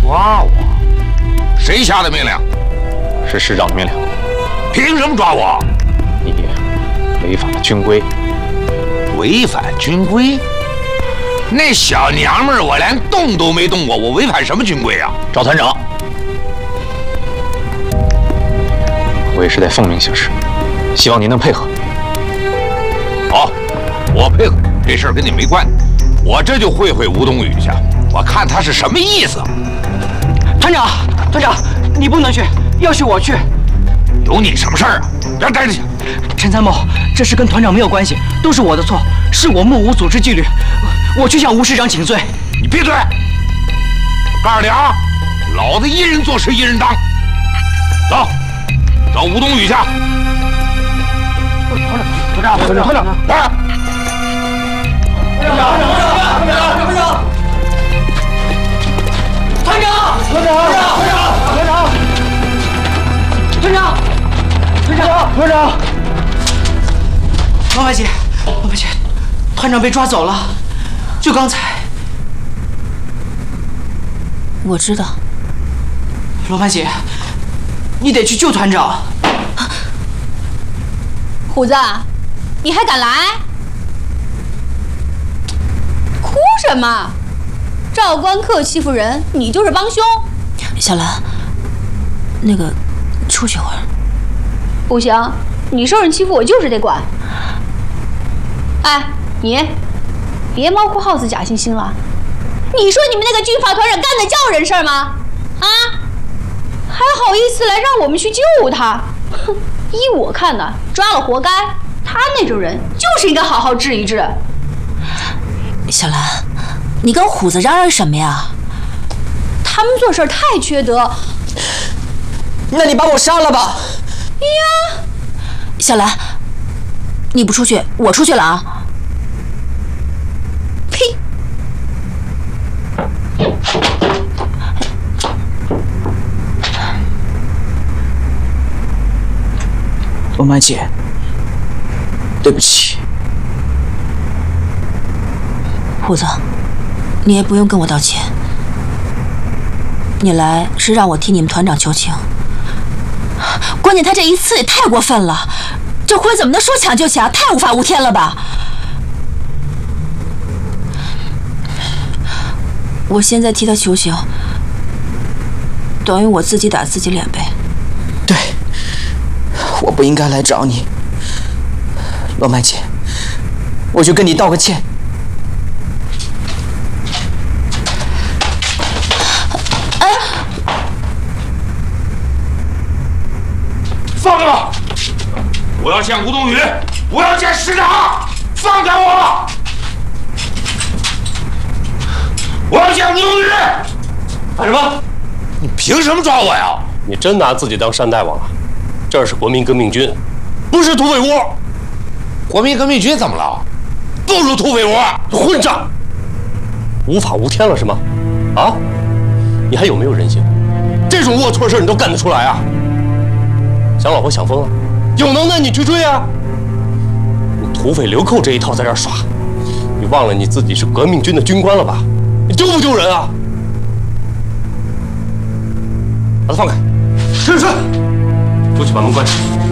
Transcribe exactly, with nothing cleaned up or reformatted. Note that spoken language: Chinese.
抓我？谁下的命令？ 是师长的命令。 凭什么抓我？ 你违反了军规。 违反军规？那小娘们儿我连动都没动过，我违反什么军规啊？ 赵团长，我也是在奉命行事，希望您能配合。 好，我配合，这事儿跟你没关系。我这就会会吴冬雨去，我看他是什么意思。 团长，团长，你不能去，要去我去。 有你什么事儿啊？让待着去。 陈参谋，这事跟团长没有关系，都是我的错，是我目无组织纪律，我去向吴师长请罪。 你闭嘴！我告诉你啊，老子一人做事一人当。走，找吴冬雨去。 团长，团长，团长，团长， 来。 团长，团长，团长，团长，团长，团长，团长，团长，团长，团长，团长，王白姐，王白姐，团长被抓走了，就刚才。 我知道。 罗曼姐，你得去救团长。 虎子，你还敢来？哭什么？赵官客欺负人，你就是帮凶。小兰，那个，出去会儿。不行，你受人欺负，我就是得管。哎，你，别猫哭耗子假惺惺了。你说你们那个军阀团长干的叫人事儿吗？啊，还好意思来让我们去救他？哼，依我看呢，抓了活该。他那种人就是应该好好治一治。小兰，你跟虎子嚷嚷什么呀？他们做事太缺德。 那你把我杀了吧！ 呀，小兰，你不出去，我出去了啊！呸！ 罗曼姐，对不起。 虎子，你也不用跟我道歉。你来是让我替你们团长求情，关键他这一次也太过分了，这活怎么能说抢就抢，太无法无天了吧？我现在替他求情，等于我自己打自己脸呗。 对，我不应该来找你，罗曼姐，我就跟你道个歉。 放开我！我要见吴冬雨，我要见师长，放开我！我要见吴冬雨！ 干什么？ 你凭什么抓我呀？ 你真拿自己当山大王啊？这是国民革命军，不是土匪窝。 国民革命军怎么了？不如土匪窝！ 混账！无法无天了是吗？啊？你还有没有人性？这种龌龊事你都干得出来啊？想老婆想疯了，有能耐你去追啊！你土匪流寇这一套在这儿耍，你忘了你自己是革命军的军官了吧？你丢不丢人啊？把他放开！是是，出去把门关上。